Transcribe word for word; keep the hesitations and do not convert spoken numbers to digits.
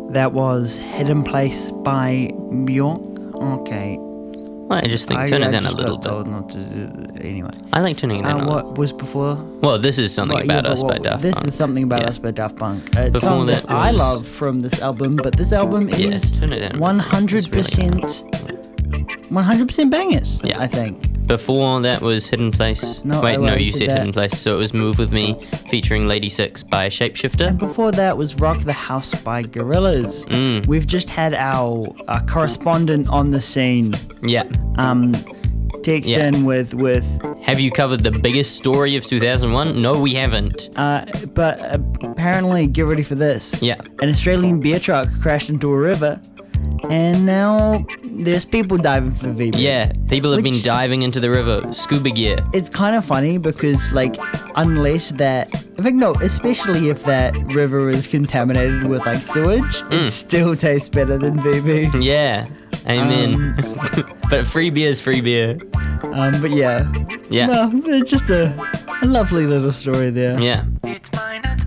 That was Hidden Place by Bjork. Okay. Well, I just think I, turn I it down a just little got bit. told not to do that. Anyway. I like turning it down Uh, a little. what was before? Well, this is something Well, about yeah, us but by what- Daft This Punk. is something about Yeah. us by Daft Punk. A Before song that, that I was- love from this album, but this album Yeah, is turn it down. one hundred percent, one hundred percent bangers. Yeah. I think. Before that was Hidden Place. No, Wait, I- no, I you said said that. Hidden Place. So it was Move With Me featuring Lady Six by Shapeshifter. And before that was Rock the House by Gorillaz. Mm. We've just had our, our correspondent on the scene, Yeah. um, text Yeah. in with with. Have you covered the biggest story of two thousand one? No, we haven't. Uh, but apparently, get ready for this. Yeah. An Australian beer truck crashed into a river, and now there's people diving for V B. Yeah, people have been Which- diving into the river, scuba gear. It's kind of funny because, like, unless that, I think no, especially if that river is contaminated with like sewage, Mm. it still tastes better than V B. Yeah, amen. But free beer is free beer. Um, but yeah, Yeah. no, it's just a, a lovely little story there. Yeah.